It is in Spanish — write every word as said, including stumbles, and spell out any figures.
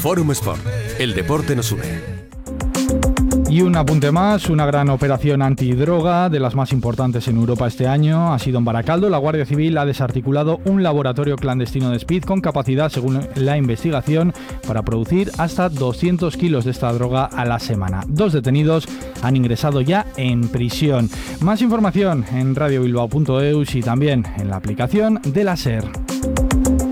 Fórum Sport. El deporte nos une. Y un apunte más, una gran operación antidroga, de las más importantes en Europa este año, ha sido en Baracaldo. La Guardia Civil ha desarticulado un laboratorio clandestino de speed con capacidad, según la investigación, para producir hasta doscientos kilos de esta droga a la semana. Dos detenidos han ingresado ya en prisión. Más información en radio bilbao punto eus y también en la aplicación de la SER.